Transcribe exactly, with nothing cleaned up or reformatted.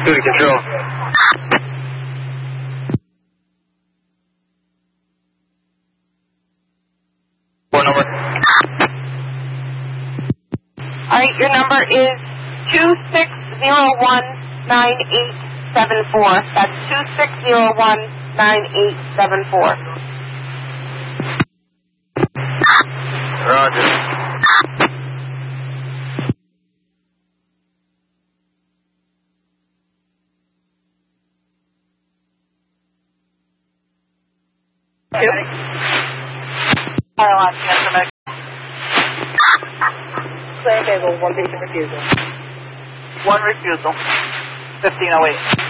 Good control. What number? Alright, your number is two six zero one nine eight seven four. That's two six zero one nine eight seven four. Roger. Fire information. Clear Bagel, one patient refusal. One refusal. fifteen oh eight.